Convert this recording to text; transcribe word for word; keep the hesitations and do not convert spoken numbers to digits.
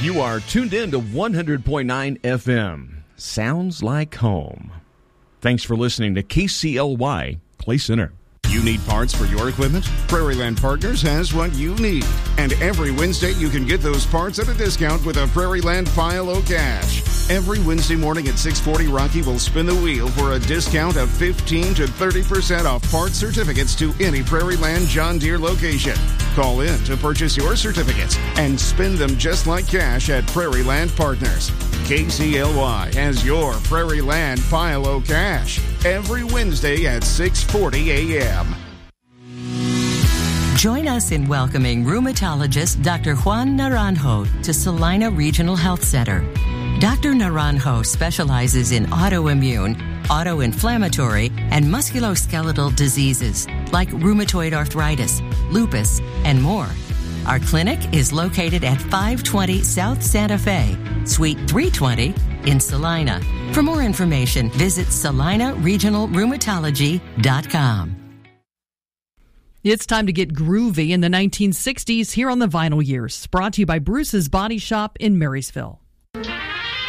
You are tuned in to one hundred point nine F M. Sounds like home. Thanks for listening to K C L Y, Clay Center. You need parts for your equipment? Prairie Land Partners has what you need. And every Wednesday, you can get those parts at a discount with a Prairie Land File O Cash. Every Wednesday morning at six forty, Rocky will spin the wheel for a discount of fifteen to thirty percent off parts certificates to any Prairie Land John Deere location. Call in to purchase your certificates and spend them just like cash at Prairie Land Partners. K C L Y has your Prairie Land File O Cash every Wednesday at six forty a.m. Join us in welcoming rheumatologist Doctor Juan Naranjo to Salina Regional Health Center. Doctor Naranjo specializes in autoimmune, autoinflammatory, and musculoskeletal diseases like rheumatoid arthritis, lupus, and more. Our clinic is located at five twenty South Santa Fe, Suite three twenty in Salina. For more information, visit salina regional rheumatology dot com. It's time to get groovy in the nineteen sixties here on the Vinyl Years, brought to you by Bruce's Body Shop in Marysville.